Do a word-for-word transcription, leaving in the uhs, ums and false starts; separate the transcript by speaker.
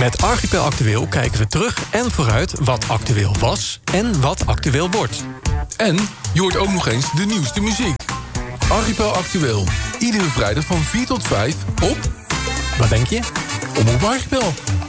Speaker 1: Met Archipel Actueel kijken we terug en vooruit wat actueel was en wat actueel wordt.
Speaker 2: En je hoort ook nog eens de nieuwste muziek. Archipel Actueel. Iedere vrijdag van vier tot vijf op...
Speaker 1: Wat denk je?
Speaker 2: Omroep Archipel.